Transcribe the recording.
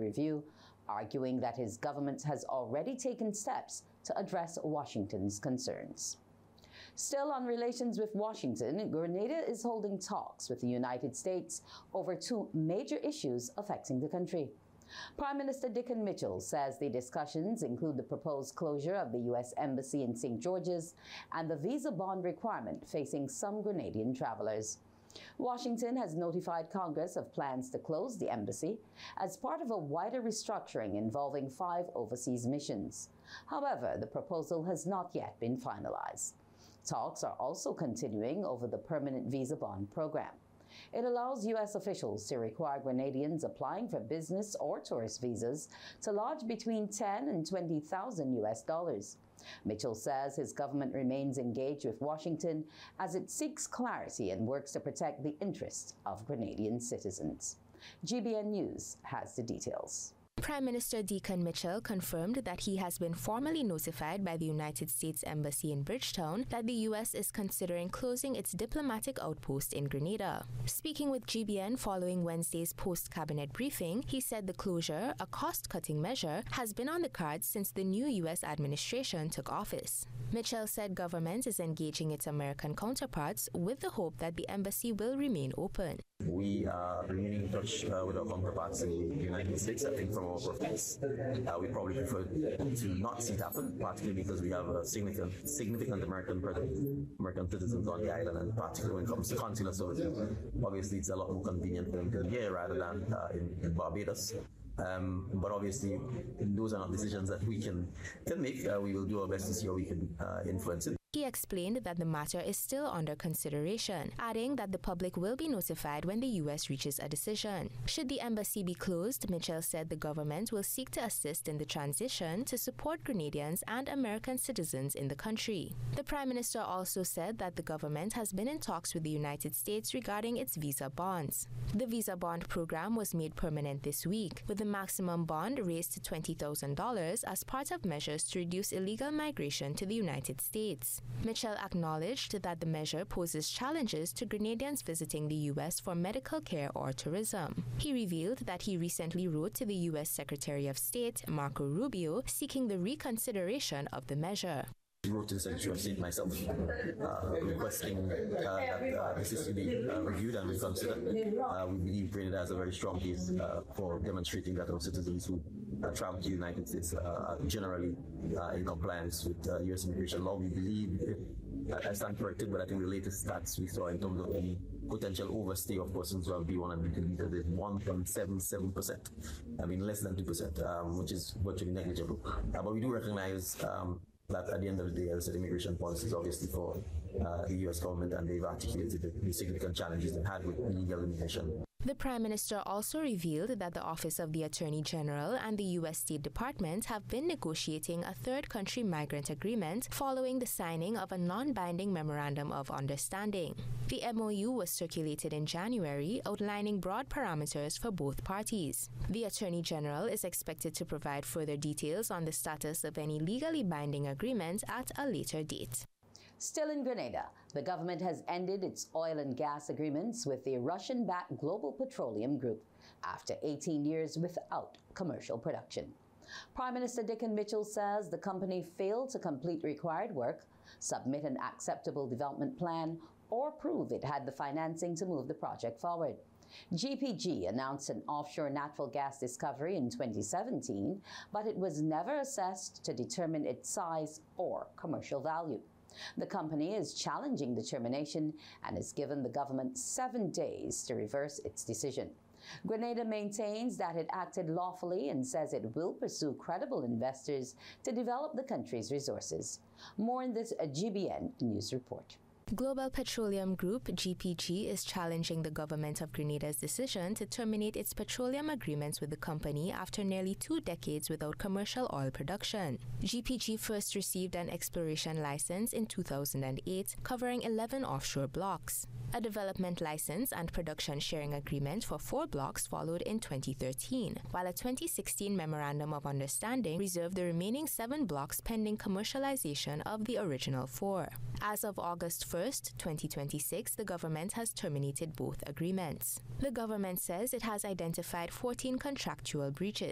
review, arguing that his government has already taken steps to address Washington's concerns. Still on relations with Washington, Grenada is holding talks with the United States over two major issues affecting the country. Prime Minister Dickon Mitchell says the discussions include the proposed closure of the U.S. Embassy in St. George's and the visa bond requirement facing some Grenadian travelers. Washington has notified Congress of plans to close the embassy as part of a wider restructuring involving 5 overseas missions. However, the proposal has not yet been finalized. Talks are also continuing over the permanent visa bond program. It allows U.S. officials to require Grenadians applying for business or tourist visas to lodge between $10,000 and $20,000 US. Mitchell says his government remains engaged with Washington as it seeks clarity and works to protect the interests of Grenadian citizens. GBN News has the details. Prime Minister Dickon Mitchell confirmed that he has been formally notified by the United States Embassy in Bridgetown that the U.S. is considering closing its diplomatic outpost in Grenada. Speaking with GBN following Wednesday's post-cabinet briefing, he said the closure, a cost-cutting measure, has been on the cards since the new U.S. administration took office. Mitchell said government is engaging its American counterparts with the hope that the embassy will remain open. We are remaining in touch with our counterparts in the United States. I think from our preference, we probably prefer to not see it happen, particularly because we have a significant American citizens on the island, and particularly when it comes to consular services. Obviously, it's a lot more convenient for them to be here rather than in Barbados. But obviously, those are not decisions that we can make. We will do our best to see how we can influence it. He explained that the matter is still under consideration, adding that the public will be notified when the U.S. reaches a decision. Should the embassy be closed, Mitchell said the government will seek to assist in the transition to support Grenadians and American citizens in the country. The Prime Minister also said that the government has been in talks with the United States regarding its visa bonds. The visa bond program was made permanent this week, with the maximum bond raised to $20,000 as part of measures to reduce illegal migration to the United States. Mitchell acknowledged that the measure poses challenges to Grenadians visiting the U.S. for medical care or tourism. He revealed that he recently wrote to the U.S. Secretary of State, Marco Rubio, seeking the reconsideration of the measure. I wrote to the Secretary of State myself, requesting that this is to be reviewed and reconsidered. We believe Grenada has a very strong case for demonstrating that our citizens who travel to the United States are generally in compliance with U.S. immigration law. We believe, I stand corrected, but I think the latest stats we saw in terms of any potential overstay of persons who have B1 and B2 visas is 1.77%. I mean, less than 2%, which is virtually negligible. But we do recognize that at the end of the day, as I said, immigration policy is obviously for the U.S. government, and they've articulated the significant challenges they've had with illegal immigration. The Prime Minister also revealed that the Office of the Attorney General and the U.S. State Department have been negotiating a third country migrant agreement following the signing of a non-binding Memorandum of Understanding. The MOU was circulated in January, outlining broad parameters for both parties. The Attorney General is expected to provide further details on the status of any legally binding agreement at a later date. Still in Grenada, the government has ended its oil and gas agreements with the Russian-backed Global Petroleum Group after 18 years without commercial production. Prime Minister Dickon Mitchell says the company failed to complete required work, submit an acceptable development plan, or prove it had the financing to move the project forward. GPG announced an offshore natural gas discovery in 2017, but it was never assessed to determine its size or commercial value. The company is challenging the termination and has given the government 7 days to reverse its decision. Grenada maintains that it acted lawfully and says it will pursue credible investors to develop the country's resources. More in this GBN News report. Global Petroleum Group, GPG, is challenging the government of Grenada's decision to terminate its petroleum agreements with the company after nearly 2 decades without commercial oil production. GPG first received an exploration license in 2008, covering 11 offshore blocks. A development license and production sharing agreement for 4 blocks followed in 2013, while a 2016 Memorandum of Understanding reserved the remaining 7 blocks pending commercialization of the original 4. As of August 1st, 2026, the government has terminated both agreements. The government says it has identified 14 contractual breaches.